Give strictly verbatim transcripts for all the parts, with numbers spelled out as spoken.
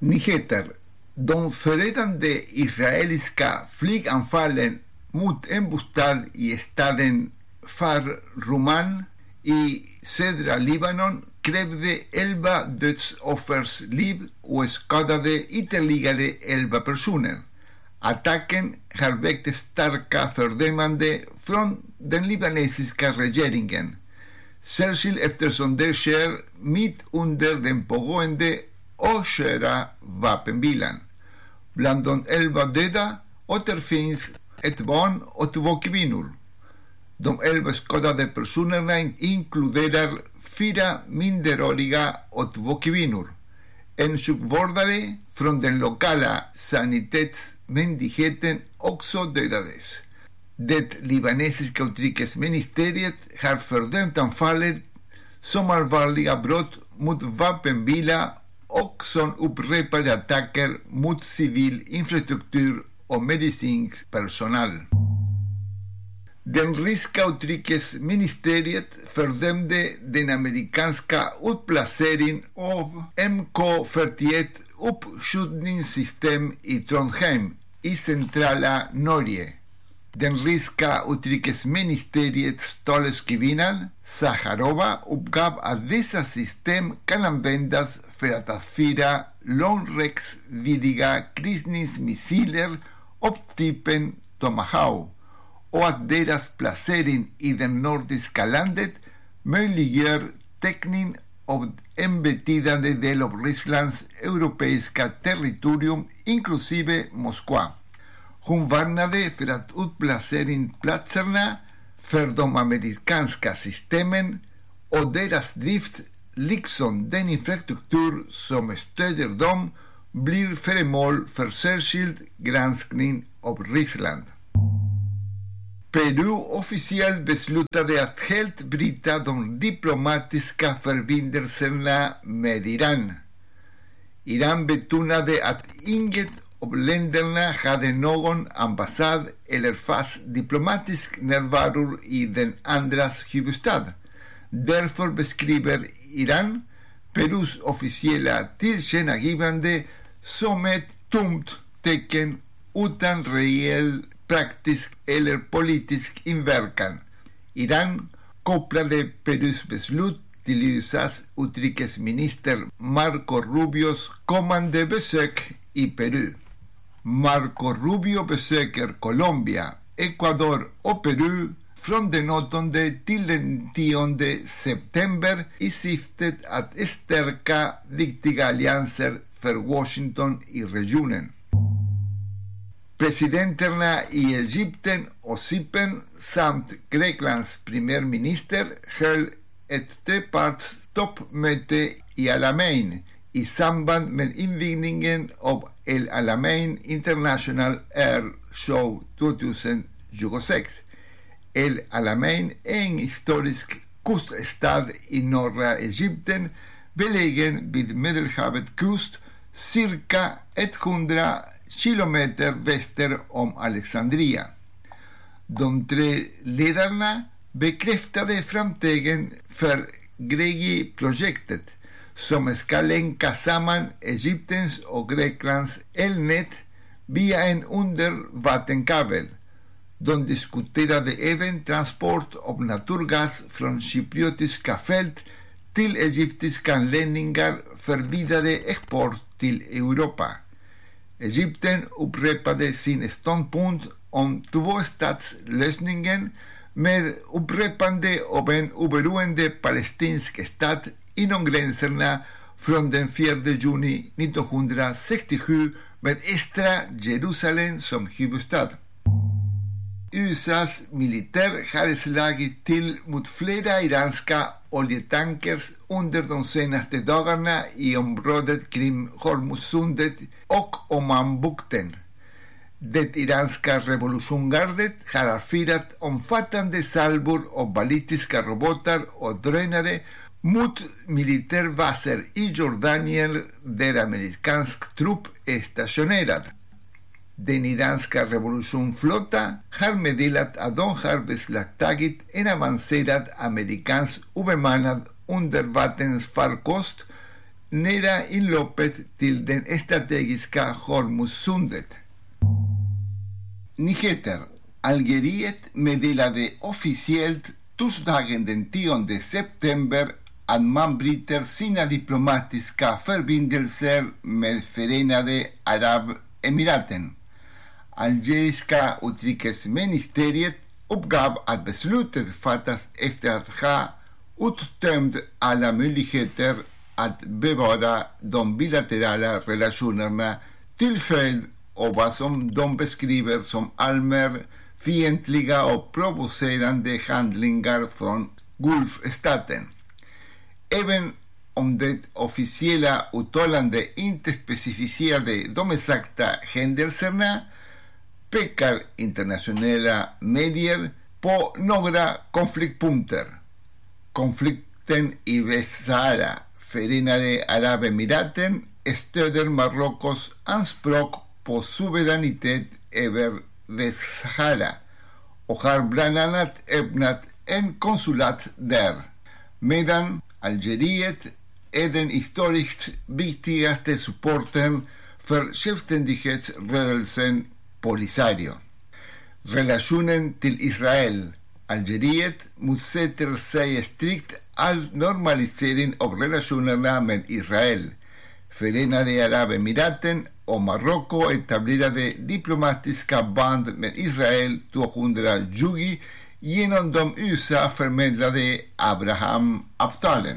Nyheter. De förödande israeliska flyganfallen mot en bostad i staden Kfar Ruman i södra Libanon krävde elva dödsoffers liv och skadade ytterligare elva personer. Attacken har väckt starka fördömande från den libanesiska regeringen, särskilt eftersom det sker mitt under den pågående avskyvärda vapenvilan. Bland de elva döda återfinns ett barn och två kvinnor. De elva skadade personerna inkluderar fyra minderåriga och två kvinnor. En sjukvårdare från den lokala sanitetsmyndigheten också dödades. Det libanesiska utrikesministeriet har fördömt anfallet som allvarliga brott mot vapenvila och som upprepade attacker mot civil infrastruktur och medicinsk personal. Den ryska utrikesministeriet fördömde den amerikanska utplaceringen av M K fyrtioett uppskjutningssystem i Trondheim i centrala Norge. Den ryska utrikesministeriets taleskvinna Zakharova uppgav att dessa system kan användas för att avfyra långräckviddiga kryssningsmissiler av typen Tomahawk och att deras placering i det nordiska landet möjliggör täckning av en betydande del av Rysslands europeiska territorium inklusive Moskva. Hon varnade för att utplaceringsplatserna för de amerikanska systemen och deras drift liksom den infrastruktur som stöder dem blir föremål för särskild granskning av Ryssland. Peru officiellt beslutade att helt bryta de diplomatiska förbindelserna med Iran. Iran betonade att inget av länderna hade någon ambassad eller fast diplomatisk närvaro i den andras huvudstad. Därför beskriver Iran Perus officiella tillkännagivande som ett tomt tecken utan reell praktisk eller politisk inverkan. Iran kopplade Perus beslut till U S A:s utrikesminister Marco Rubios kommande besök i Peru. Marco Rubio besöker Colombia, Ecuador och Peru från den åttonde till den tionde september i syftet att stärka viktiga allianser för Washington i regionen. Presidenterna i Egypten och Cypern samt Greklands premiärminister höll ett treparts toppmöte i Alamein i samband med invigningen av El Alamein International Air Show tjugohundratjugosex. El Alamein är en historisk kuststad i norra Egypten belägen vid Medelhavets kust cirka hundra kilometer väster om Alexandria. De tre ledarna bekräftade framstegen för Gregi-projektet som ska länka samman Egyptens och Greklands elnät via en undervattenkabel. De diskuterade även transport av naturgas från cypriotiska fält till egyptiska anläggningar för vidare export till Europa. Egypten upprepade sin ståndpunkt om tvåstatslösningen med upprepande av en oberoende palestinsk stat inom gränserna från den fjärde juni nittonhundrasextiosju med östra Jerusalem som huvudstad. U S A:s militär har slagit till mot flera iranska oljetankers under de senaste dagarna i området kring Hormuzsundet och Omanbukten. Det iranska revolutionsgardet har avfyrat omfattande salvor av ballistiska robotar och drönare mot militärbaser i Jordanien där amerikansk trupp är stationerad. Den iranska revolutionsflotta har meddelat att de har beslagtagit en avancerad amerikansk obemannad undervattensfarkost nera inloppet till den strategiska Hormuzsundet. Nyheter. Algeriet meddelade officiellt torsdagen den tionde september att man bryter sina diplomatiska förbindelser med Förenade Arabemiraten. Algeriska utrikesministeriet uppgav att beslutet fattas efter att ha uttömt alla möjligheter att bevara de bilaterala relationerna till följd av vad som de beskriver som allmänt fientliga och provocerande handlingar från Gulfstaten. Även om det officiella uttalande inte specificerade de exakta händelserna pekar internationella medier på några konfliktpunkter. Konflikten i Västsahara. Förenade Arabemiraten stöder Marockos anspråk på suveränitet över Västsahara och har bland annat öppnat en konsulat där, medan Algeriet är den historiskt viktigaste supporten för självständighetsrörelsen Polisario. Relationen till Israel. Algeriet motsätter sig strikt all normalisering av relationerna med Israel. Förenade Arabemiraten och Marocko etablerade diplomatiska band med Israel tvåhundratjugo genom de U S A-förmedlade Abraham-avtalen.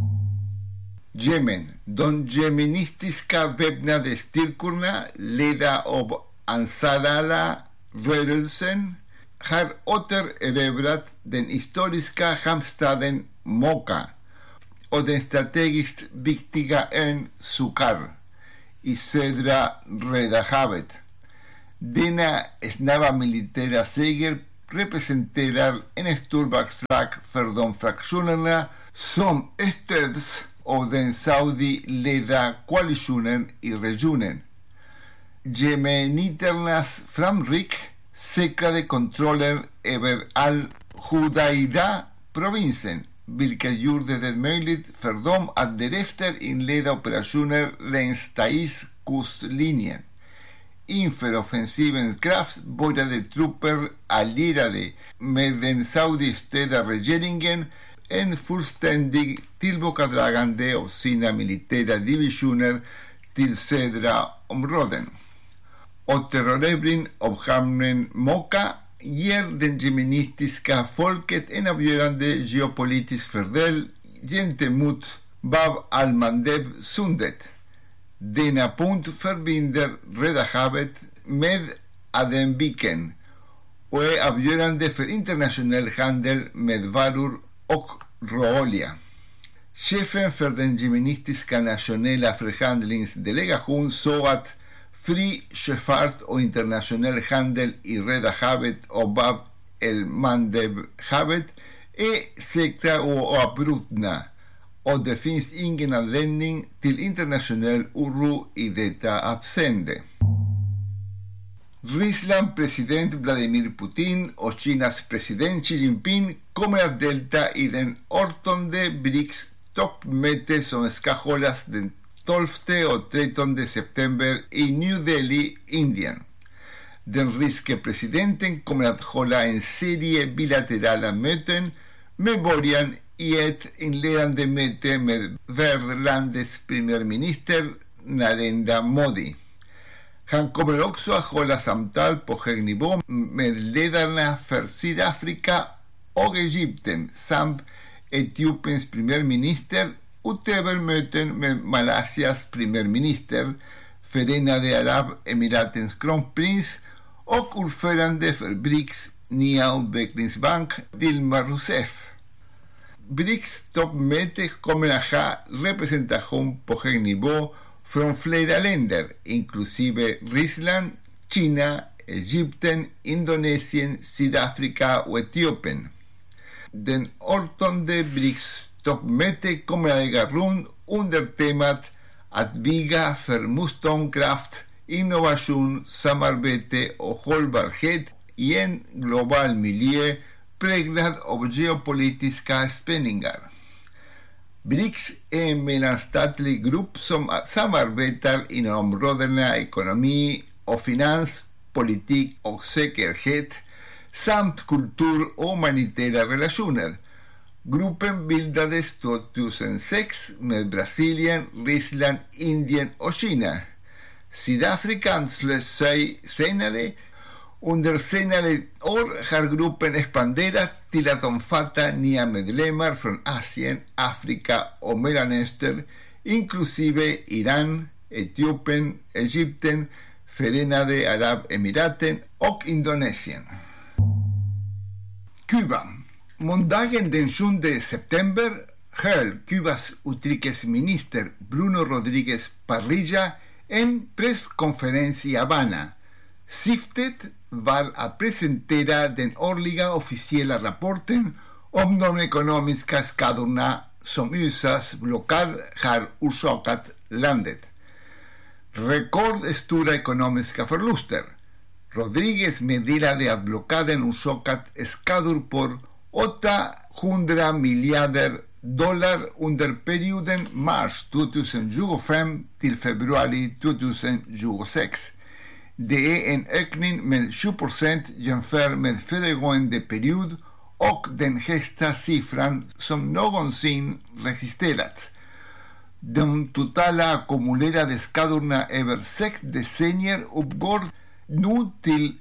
Jemen. De jemenistiska väpnade styrkorna ledda av Ansar Allah-rörelsen har återerövrat den historiska hamnstaden Moka och den strategiskt viktiga ön Suqar i södra Röda havet. Denna snabba militära seger representerar en stor bakslag för de fraktionerna som stöds av den Saudi-ledda koalitionen i regionen. Jemeniternas framryck säkrade kontrollen över al-Hudaida-provinsen, vilket gjorde det möjligt för dem att därefter inleda operationer längs Thais kustlinjen. Inför offensivens kraft började trupper allierade med den Saudi-stödda regeringen en fullständig tillbakadragande av sina militära divisioner till södra områden. Återerövring av hamnen Moka ger den jemenitiska folket en avgörande geopolitisk fördel gentemot Bab al-Mandeb-sundet. Denna punkt förbinder Röda havet med Adenviken och är avgörande för internationell handel med varor och råolja. Chefen för den jemenitiska nationella förhandlingsdelegation sa att fri sjöfart och internationell handel i Röda havet och Bab el-Mandeb-havet är säkra och oavbrutna, och det finns ingen anledning till internationell oro i detta avseende. Rysslands president Vladimir Putin och Kinas president Xi Jinping kommer att delta i den artonde BRICS-toppmöte som ska hållas den tolfte och trettonde september i New Delhi, Indien. Den ryske presidenten kommer att hålla en serie bilaterala möten med början i ett inledande möte med värdlandets premiärminister Narendra Modi. Han kommer också att hålla samtal på hög nivå med ledarna för Sydafrika och Egypten samt Etiopiens premiärminister, utöver möten med Malaysias premiärminister, Förenade Arabemiratens kronprins och ordförande för BRICS nya utvecklingsbank Dilma Rousseff. BRICS toppmöte kommer att ha representation på hög nivå från flera länder, inklusive Ryssland, Kina, Egypten, Indonesien, Sydafrika och Etiopien. Den artonde BRICS-toppmöte kommer att äga rum under temat att bygga för motståndskraft, innovation, samarbete och hållbarhet i en global miljö präglad av geopolitiska spänningar. BRICS är en mellanstatlig grupp som samarbetar inom områdena ekonomi och finans, politik och säkerhet samt kultur och humanitära relationer. Gruppen bildades tvåtusensex med Brasilien, Ryssland, Indien och Kina. Sydafrika anslöt sig senare. Under senare år har gruppen expanderat till att omfatta nya medlemmar från Asien, Afrika och Mellanöstern, inklusive Iran, Etiopien, Egypten, Förenade Arabemiraten och Indonesien. Kuba. Måndagen den sjunde september höll Kubas utrikesminister Bruno Rodríguez Parrilla en presskonferens i Habana. Syftet var att presentera den årliga officiella rapporten om de ekonomiska skadorna som U S A:s blockad har orsakat landet. Rekordstora ekonomiska förluster. Rodríguez meddelade att blockaden orsakat skador på åttahundra miljarder dollar under perioden mars tjugohundratjugofem till februari tjugohundratjugosex. Det är en ökning med tjugo procent jämfört med föregående period och den högsta siffran som någonsin registrerats. De totala ackumulerade skadorna över sex decennier uppgår nu till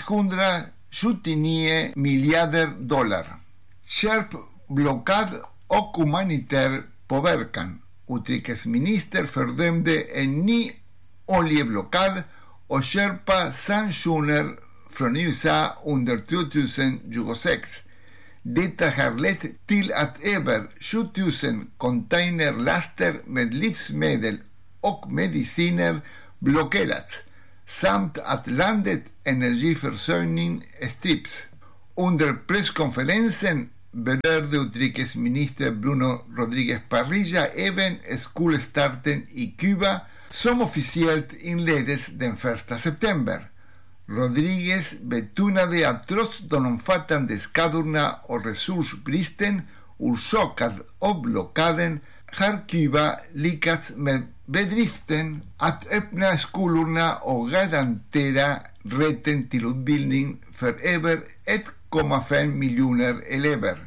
etthundrasjuttionio miljarder dollar. Skärpt blockad och humanitär påverkan. Utrikesminister fördömde en ny oljeblockad och skärpa sanktioner från U S A under tjugohundratjugosex. Detta har lett till att över sjutusen containerlaster med livsmedel och mediciner blockerats samt att landets energiförsörjning stryps. Under presskonferensen berörde utrikesminister Bruno Rodríguez Parrilla även skolstarten i Kuba som officiellt inleddes den första september. Rodríguez betonade att trots de omfattande skadorna och resursbristen orsakad av blockaden har Kuba lyckats med bedriften att öppna skolorna och garantera rätten till utbildning för över ett komma fem miljoner elever.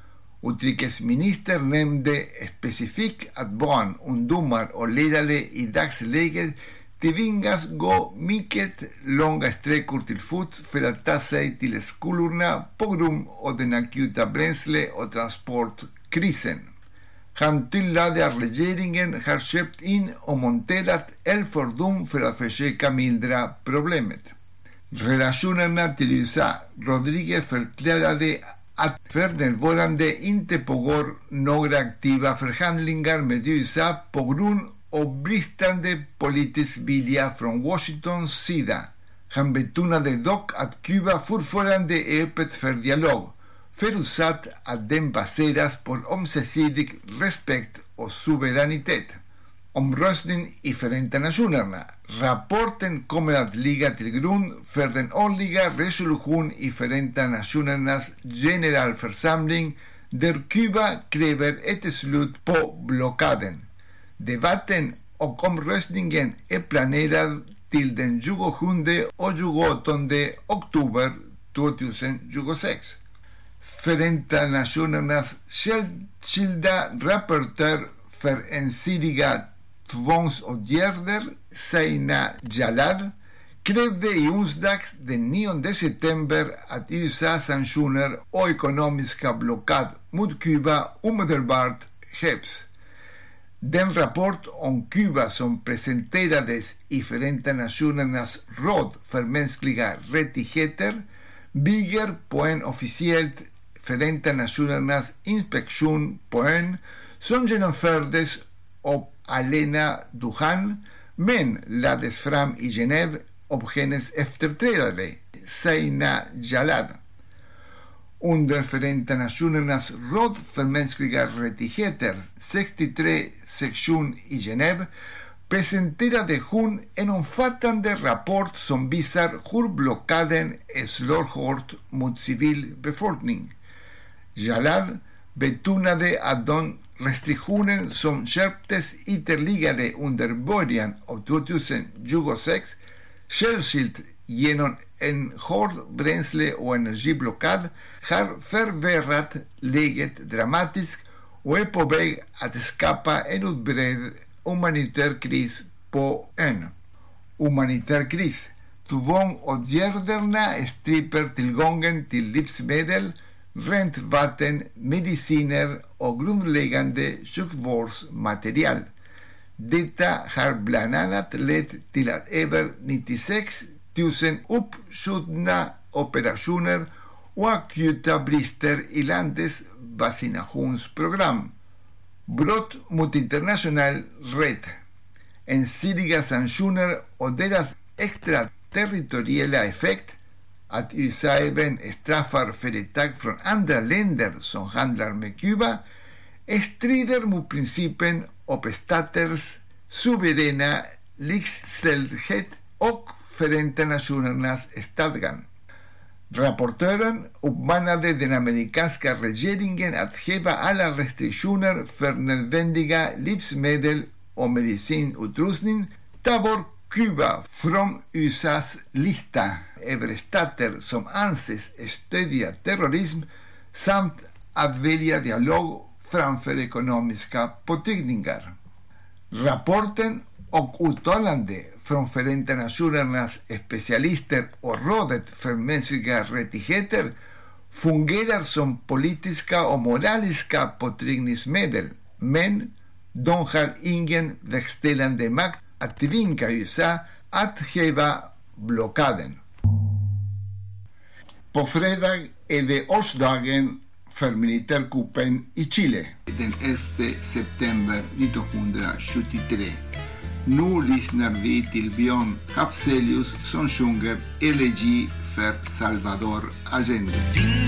Utrikesministern nämnde specifikt att barn, ungdomar och ledare i dagsläget tvingas gå mycket långa sträckor till fots för att ta sig till skolorna på grund av den akuta bränsle- och transportkrisen. Han tillade att regeringen har köpt in och monterat elfordon för att försöka mildra problemet. Relationerna till U S A. Rodríguez förklarade att för närvarande inte pågår några aktiva förhandlingar med U S A på grund av bristande politisk vilja från Washingtons sida. Han betonade dock att Kuba fortfarande är öppet för dialog, förutsatt att den baseras på ömsesidig respekt och suveränitet. Omröstning i Förenta Nationerna. Rapporten kommer att ligga till grund för den årliga resolution i Förenta Nationernas generalförsamling där Kuba kräver ett slut på blockaden. Debatten och omröstningen är planerad till den tjugosjunde och tjugoåttonde oktober tjugohundratjugosex. Förenta Nationernas särskilda rapportör för ensidiga tvångsåtgärder, Zeina Jalad, krävde i onsdags den nionde september att U S A-sanktioner och ekonomiska blockad mot Kuba omedelbart hävs. Den rapport om Kuba som presenterades i Förenta Nationernas råd för mänskliga rättigheter bygger på en officiellt Förenta Nationernas inspektion på ön som genomfördes av Alena Duhan men lades fram i Genève av hennes efterträdare Zeina Jalad. Under Förenta Nationernas råd för mänskliga rättigheter sextiotre sektion i Genève presenterade hon en omfattande rapport som visar hur blockaden slår hårt mot civilbefolkning. Jalad betonade att de restriktionen som skärptes ytterligare under början av tjugohundratjugosex, särskilt genom en hård bränsle- och energiblockad, har förvärrat läget dramatiskt och är på väg att skapa en utbredd humanitär kris på ön. Humanitär kris. Tvångsåtgärderna stryper tillgången till livsmedel, rent vatten, mediciner och grundläggande sjukvårdsmaterial. Detta har bland annat lett till att över nittiosex tusen uppskjutna operationer och akuta brister i landets vaccinationsprogram. Brott mot internationell rätt, ensidiga sanktioner och deras extraterritoriella effekt, att U S A även straffar företag från andra länder som handlar med Kuba, strider mot principen om staters suveräna likställdhet och Förenta Nationernas stadgan. Rapportören uppmanade den amerikanska regeringen att häva alla restriktioner för nödvändiga livsmedel och medicinutrustning, ta bort Kuba från U S A:s lista över stater som anses stödja terrorism samt att välja dialog framför ekonomiska påtryckningar. Rapporten och uttalande från Förenta Nationernas specialister och Rådet för mänskliga rättigheter fungerar som politiska och moraliska påtryckningsmedel, men de har ingen verkställande makt att tvinga U S A att häva blockaden. På fredag är det årsdagen för militärkuppen i Chile. Den elfte september nittonhundrasjuttiotre. Nu lyssnar vi till Björn Hafzelius som sjunger Elegi för Salvador Allende.